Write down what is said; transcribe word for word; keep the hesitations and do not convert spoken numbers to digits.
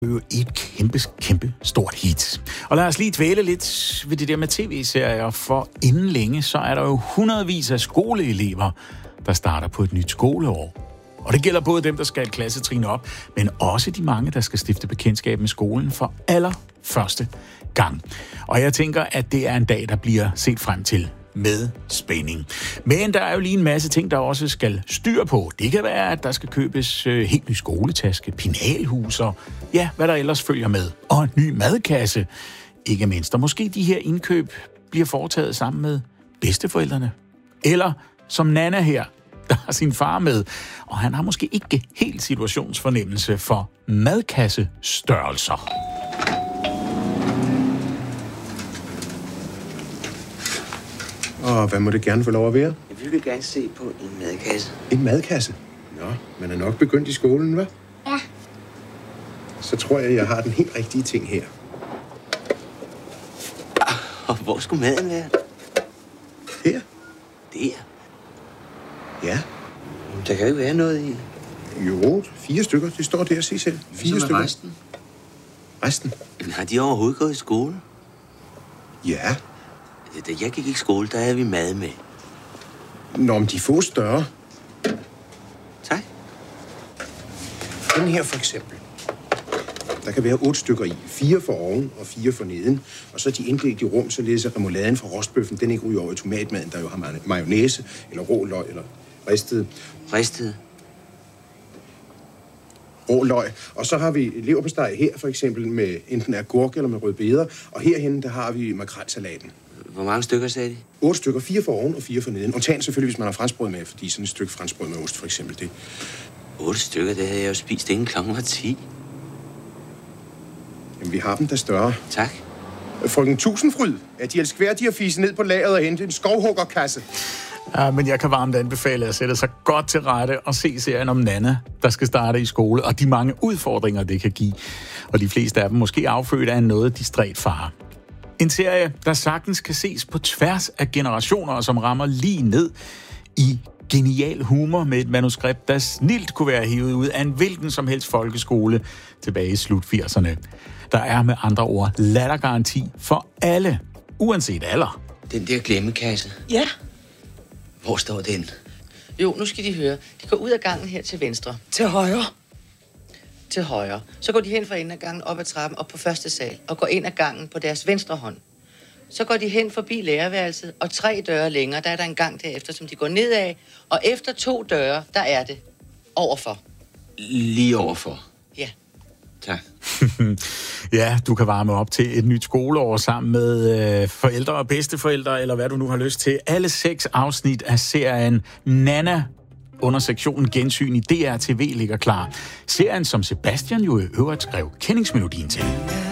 Et kæmpe, kæmpe stort hit. Og lad os lige dvæle lidt ved det der med tv-serier, for inden længe, så er der jo hundredvis af skoleelever, der starter på et nyt skoleår. Og det gælder både dem, der skal et klassetrin op, men også de mange, der skal stifte bekendtskab med skolen for allerførste gang. Og jeg tænker, at det er en dag, der bliver set frem til med spænding. Men der er jo lige en masse ting, der også skal styr på. Det kan være, at der skal købes øh, helt ny skoletaske, penalhus og ja, hvad der ellers følger med. Og en ny madkasse, ikke mindst. Og måske de her indkøb bliver foretaget sammen med bedsteforældrene. Eller som Nana her, der har sin far med. Og han har måske ikke helt situationsfornemmelse for madkassestørrelser. Og hvad må det gerne få lov at være? Jeg vil gerne se på en madkasse. En madkasse? Nå, man er nok begyndt i skolen, hva'? Ja. Så tror jeg, jeg har den helt rigtige ting her. Og hvor skulle maden være? Her? Der? Ja. Der kan jo ikke være noget i. Jo, fire stykker. Det står der, se selv. Fire stykker. Resten? Resten? Men har de overhovedet gået i skole? Ja. Da jeg gik i skole, der havde vi mad med. Nå, men de får større. Tak. Den her for eksempel. Der kan være otte stykker i. Fire for oven og fire for neden. Og så er de inddelt i rum, således at remouladen fra rostbøffen, den ikke ryger over i tomatmaden, der jo har mayonnaise, eller rå løg, eller ristet. Ristet? Rå løg. Og så har vi leverpostej her, for eksempel, med enten agurk eller med rødbeder. Og herhenne, der har vi makrelsalaten. Hvor mange stykker sagde de? Otte stykker. Fire for oven og fire for neden. Undtagen selvfølgelig, hvis man har franskbrød med, fordi sådan et stykke franskbrød med ost, for eksempel, det. Otte stykker, det havde jeg jo spist inden klokken var ti. Jamen, vi har dem der større. Tak. Frøken Tusindfryd, er de elskværdige at fise ned på lageret og hente en skovhuggerkasse? Ja, men jeg kan varmt anbefale at sætte sig godt til rette og se serien om Nana, der skal starte i skole, og de mange udfordringer, det kan give. Og de fleste af dem måske affødt af en noget distræt far. En serie, der sagtens kan ses på tværs af generationer, og som rammer lige ned i genial humor med et manuskript, der snilt kunne være hævet ud af en hvilken som helst folkeskole tilbage i slut firserne. Der er med andre ord lattergaranti for alle, uanset alder. Den der glemmekasse. Ja. Hvor står den? Jo, nu skal de høre. De går ud af gangen her til venstre. Til højre. Til højre. Så går de hen fra enden af gangen op ad trappen op på første sal og går ind ad gangen på deres venstre hånd. Så går de hen forbi lærerværelset, og tre døre længere, der er der en gang derefter, som de går nedad. Og efter to døre, der er det overfor. Lige overfor? Ja. Tak. Ja, du kan varme op til et nyt skoleår sammen med øh, forældre og bedsteforældre, eller hvad du nu har lyst til. Alle seks afsnit af serien Nana under sektionen Gensyn i D R T V ligger klar. Serien, som Sebastian jo i øvrigt skrev kendingsmelodien til.